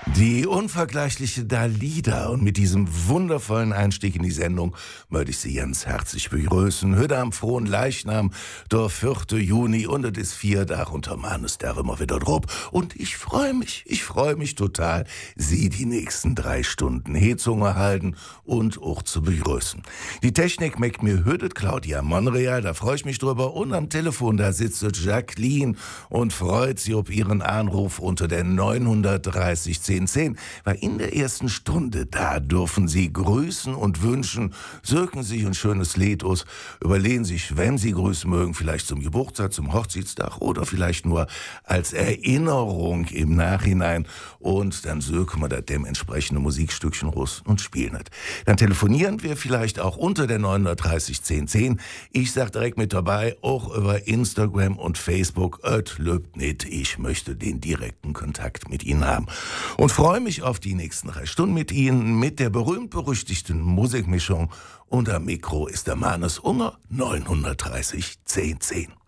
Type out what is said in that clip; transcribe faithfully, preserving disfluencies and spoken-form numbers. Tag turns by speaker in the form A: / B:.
A: Die unvergleichliche Dalida, und mit diesem wundervollen Einstieg in die Sendung möchte ich Sie ganz herzlich begrüßen. Heute am frohen Leichnam, der vierte Juni, und es ist vier Tage unter Mannes der immer wieder drauf. Und ich freue mich, ich freue mich total, Sie die nächsten drei Stunden Hetzunge halten und auch zu begrüßen. Die Technik macht mir hütet Claudia Monreal, da freue ich mich drüber. Und am Telefon, da sitzt Jacqueline und freut sie auf ihren Anruf unter der neunhundertdreißig zehn zehn, weil in der ersten Stunde, da dürfen Sie grüßen und wünschen, söken sich ein schönes Lied aus, überlegen sich, wenn Sie grüßen mögen, vielleicht zum Geburtstag, zum Hochzeitstag oder vielleicht nur als Erinnerung im Nachhinein, und dann söken wir das dementsprechende Musikstückchen raus und spielen es. Dann telefonieren wir vielleicht auch unter der neunhundertdreißig zehn zehn. Ich sag direkt mit dabei, auch über Instagram und Facebook, et löbt nicht, ich möchte den direkten Kontakt mit Ihnen haben. Und freue mich auf die nächsten drei Stunden mit Ihnen, mit der berühmt-berüchtigten Musikmischung. Und am Mikro ist der Mannes Unger, neunhundertdreißig zehn zehn.